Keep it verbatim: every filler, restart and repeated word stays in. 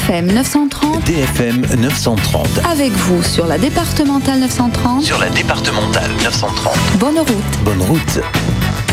F M neuf cent trente. D F M neuf cent trente. Avec vous sur la départementale neuf cent trente. Sur la départementale neuf cent trente. Bonne route. Bonne route.